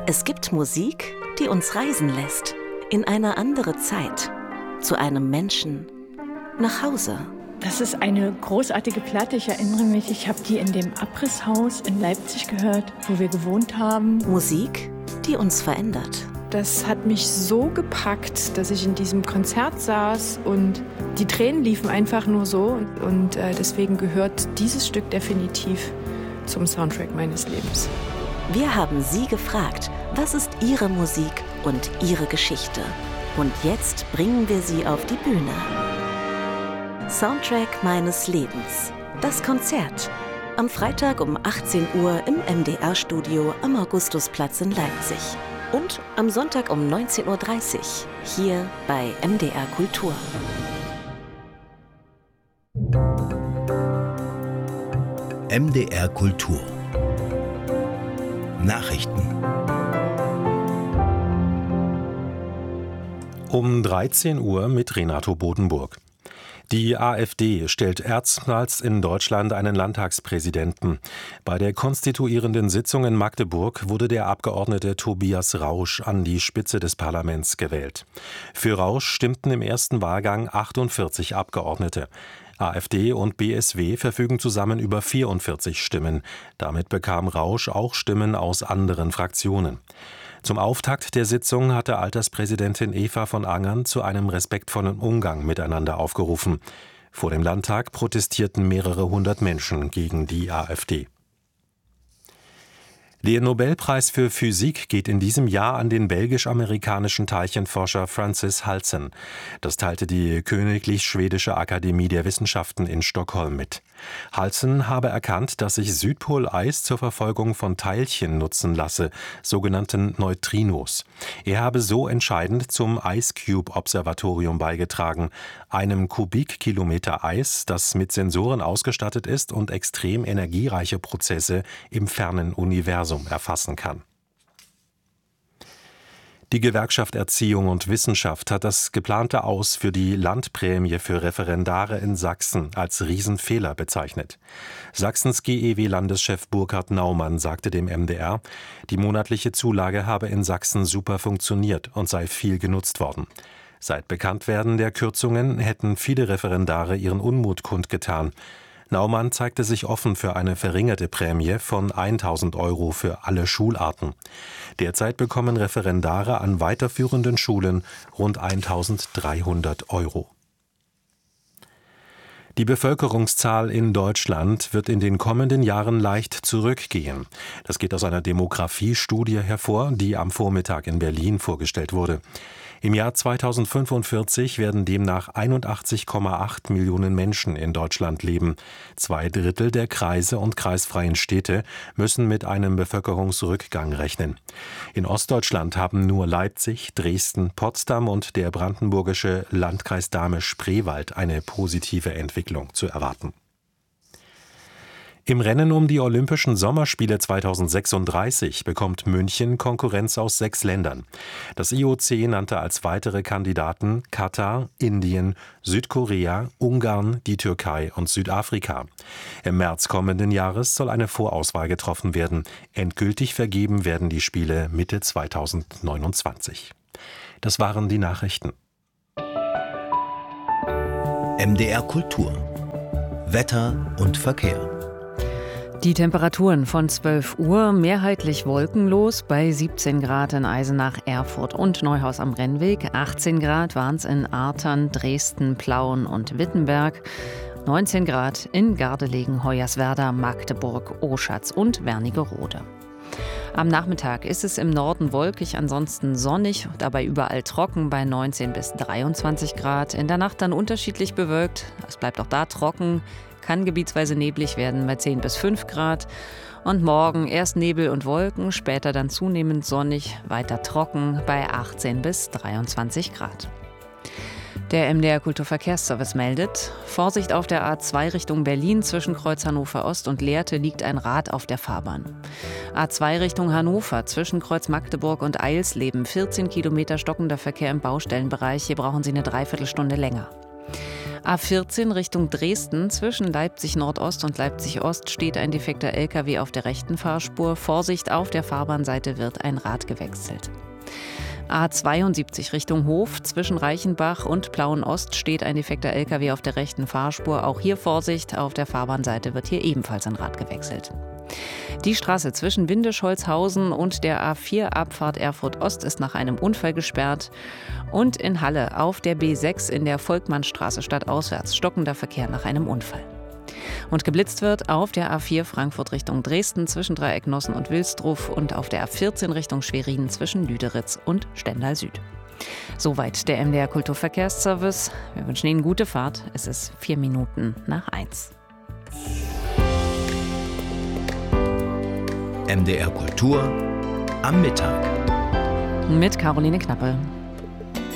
Es gibt Musik, die uns reisen lässt, in eine andere Zeit, zu einem Menschen, nach Hause. Das ist eine großartige Platte. Ich erinnere mich, ich habe die in dem Abrisshaus in Leipzig gehört, wo wir gewohnt haben. Musik, die uns verändert. Das hat mich so gepackt, dass ich in diesem Konzert saß und die Tränen liefen einfach nur so. Und deswegen gehört dieses Stück definitiv zum Soundtrack meines Lebens. Wir haben Sie gefragt, was ist Ihre Musik und Ihre Geschichte? Und jetzt bringen wir Sie auf die Bühne. Soundtrack meines Lebens. Das Konzert. Am Freitag um 18 Uhr im MDR-Studio am Augustusplatz in Leipzig. Und am Sonntag um 19.30 Uhr hier bei MDR Kultur. MDR Kultur. Nachrichten. Um 13 Uhr mit Renato Bodenburg. Die AfD stellt erstmals in Deutschland einen Landtagspräsidenten. Bei der konstituierenden Sitzung in Magdeburg wurde der Abgeordnete Tobias Rausch an die Spitze des Parlaments gewählt. Für Rausch stimmten im ersten Wahlgang 48 Abgeordnete. AfD und BSW verfügen zusammen über 44 Stimmen. Damit bekam Rausch auch Stimmen aus anderen Fraktionen. Zum Auftakt der Sitzung hatte Alterspräsidentin Eva von Angern zu einem respektvollen Umgang miteinander aufgerufen. Vor dem Landtag protestierten mehrere hundert Menschen gegen die AfD. Der Nobelpreis für Physik geht in diesem Jahr an den belgisch-amerikanischen Teilchenforscher Francis Halzen. Das teilte die Königlich Schwedische Akademie der Wissenschaften in Stockholm mit. Halzen habe erkannt, dass sich Südpoleis zur Verfolgung von Teilchen nutzen lasse, sogenannten Neutrinos. Er habe so entscheidend zum Ice Cube Observatorium beigetragen, einem Kubikkilometer Eis, das mit Sensoren ausgestattet ist und extrem energiereiche Prozesse im fernen Universum erfassen kann. Die Gewerkschaft Erziehung und Wissenschaft hat das geplante Aus für die Landprämie für Referendare in Sachsen als Riesenfehler bezeichnet. Sachsens GEW-Landeschef Burkhard Naumann sagte dem MDR, die monatliche Zulage habe in Sachsen super funktioniert und sei viel genutzt worden. Seit Bekanntwerden der Kürzungen hätten viele Referendare ihren Unmut kundgetan. Naumann zeigte sich offen für eine verringerte Prämie von 1.000 € für alle Schularten. Derzeit bekommen Referendare an weiterführenden Schulen rund 1.300 €. Die Bevölkerungszahl in Deutschland wird in den kommenden Jahren leicht zurückgehen. Das geht aus einer Demografiestudie hervor, die am Vormittag in Berlin vorgestellt wurde. Im Jahr 2045 werden demnach 81,8 Millionen Menschen in Deutschland leben. 2/3 der Kreise und kreisfreien Städte müssen mit einem Bevölkerungsrückgang rechnen. In Ostdeutschland haben nur Leipzig, Dresden, Potsdam und der brandenburgische Landkreis Dahme-Spreewald eine positive Entwicklung zu erwarten. Im Rennen um die Olympischen Sommerspiele 2036 bekommt München Konkurrenz aus 6 Ländern. Das IOC nannte als weitere Kandidaten Katar, Indien, Südkorea, Ungarn, die Türkei und Südafrika. Im März kommenden Jahres soll eine Vorauswahl getroffen werden. Endgültig vergeben werden die Spiele Mitte 2029. Das waren die Nachrichten. MDR Kultur. Wetter und Verkehr. Die Temperaturen von 12 Uhr mehrheitlich wolkenlos bei 17 Grad in Eisenach, Erfurt und Neuhaus am Rennweg. 18 Grad waren es in Artern, Dresden, Plauen und Wittenberg. 19 Grad in Gardelegen, Hoyerswerda, Magdeburg, Oschatz und Wernigerode. Am Nachmittag ist es im Norden wolkig, ansonsten sonnig, dabei überall trocken bei 19 bis 23 Grad. In der Nacht dann unterschiedlich bewölkt, es bleibt auch da trocken, kann gebietsweise neblig werden bei 10 bis 5 Grad. Und morgen erst Nebel und Wolken, später dann zunehmend sonnig, weiter trocken bei 18 bis 23 Grad. Der MDR Kulturverkehrsservice meldet: Vorsicht auf der A2 Richtung Berlin zwischen Kreuz Hannover Ost und Lehrte liegt ein Rad auf der Fahrbahn. A2 Richtung Hannover zwischen Kreuz Magdeburg und Eilsleben 14 Kilometer stockender Verkehr im Baustellenbereich. Hier brauchen Sie eine Dreiviertelstunde länger. A14 Richtung Dresden. Zwischen Leipzig Nordost und Leipzig Ost steht ein defekter LKW auf der rechten Fahrspur. Vorsicht, auf der Fahrbahnseite wird ein Rad gewechselt. A72 Richtung Hof. Zwischen Reichenbach und Plauen-Ost steht ein defekter LKW auf der rechten Fahrspur. Auch hier Vorsicht, auf der Fahrbahnseite wird hier ebenfalls ein Rad gewechselt. Die Straße zwischen Windisch-Holzhausen und der A4-Abfahrt Erfurt-Ost ist nach einem Unfall gesperrt. Und in Halle auf der B6 in der Volkmannstraße stadtauswärts stockender Verkehr nach einem Unfall. Und geblitzt wird auf der A4 Frankfurt Richtung Dresden zwischen Dreiecknossen und Wilsdruf und auf der A14 Richtung Schwerin zwischen Lüderitz und Stendal Süd. Soweit der MDR Kulturverkehrsservice. Wir wünschen Ihnen gute Fahrt. Es ist 4 Minuten nach 1. MDR Kultur am Mittag. Mit Caroline Knappe.